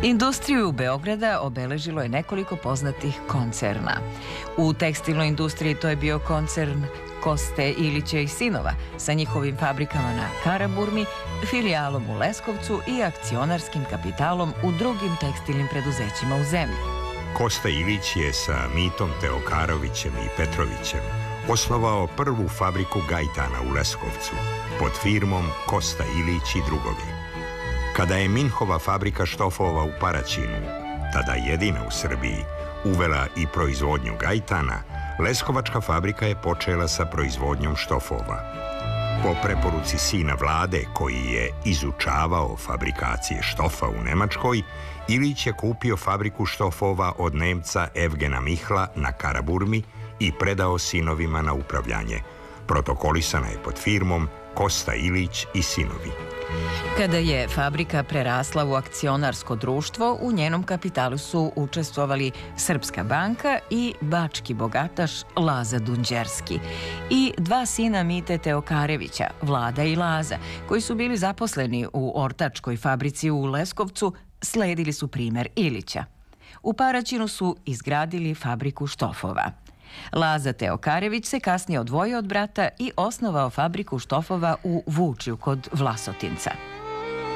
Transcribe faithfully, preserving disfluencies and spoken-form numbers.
Industriju Beograda obeležilo je nekoliko poznatih koncerna. U tekstilnoj industriji to je bio koncern Koste Ilića i sinova sa njihovim fabrikama na Karaburmi, filijalom u Leskovcu i akcionarskim kapitalom u drugim tekstilnim preduzećima u zemlji. Kosta Ilić je sa Mitom Teokarovićem i Petrovićem osnovao prvu fabriku gajtana u Leskovcu pod firmom Kosta Ilić i drugovi. Kada je Minhova fabrika štofova u Paraćinu, tada jedina u Srbiji, uvela i proizvodnju gajtana, Leskovačka fabrika je počela sa proizvodnjom štofova. Po preporuci sina Vlade, koji je izučavao fabrikacije štofa u Nemačkoj, Ilić je kupio fabriku štofova od Nemca Evgena Mihla na Karaburmi i predao sinovima na upravljanje. Protokolisana je pod firmom Kosta Ilić i sinovi. Kada je fabrika prerasla u akcionarsko društvo, u njenom kapitalu su učestvovali Srpska banka i bački bogataš Laza Dunđerski i dva sina Mite Teokarevića, Vlada i Laza, koji su bili zaposleni u ortačkoj fabrici u Leskovcu, sledili su primer Ilića. U Paraćinu su izgradili fabriku štofova. Laza Teokarević se kasnije odvojio od brata i osnovao fabriku štofova u Vučju kod Vlasotinca.